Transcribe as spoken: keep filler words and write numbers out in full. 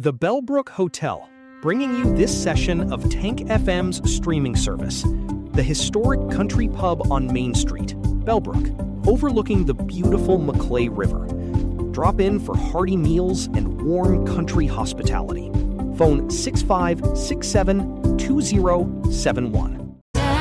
The Bellbrook Hotel, bringing you this session of Tank F M's streaming service. The historic country pub on Main Street, Bellbrook, overlooking the beautiful Maclay River. Drop in for hearty meals and warm country hospitality. Phone six five six seven two zero seven one.